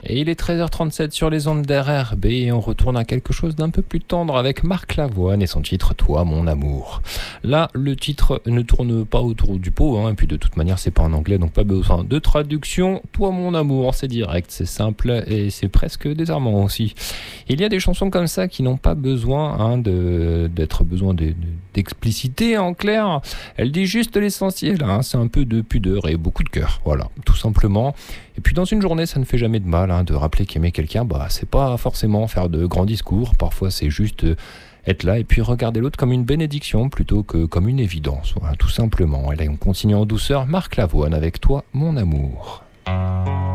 Et il est 13h37 sur les ondes d'RRB et on retourne à quelque chose d'un peu plus tendre avec Marc Lavoine et son titre « Toi mon amour ». Là, le titre ne tourne pas autour du pot, et puis de toute manière c'est pas en anglais donc pas besoin de traduction. « Toi mon amour », c'est direct, c'est simple et c'est presque désarmant aussi. Il y a des chansons comme ça qui n'ont pas besoin d'expliciter en clair. Elle dit juste l'essentiel, c'est un peu de pudeur et beaucoup de cœur, voilà, tout simplement. Et puis dans une journée, ça ne fait jamais de mal de rappeler qu'aimer quelqu'un, c'est pas forcément faire de grands discours. Parfois, c'est juste être là et puis regarder l'autre comme une bénédiction plutôt que comme une évidence. Voilà, tout simplement. Et là, on continue en douceur. Marc Lavoine avec Toi, mon amour.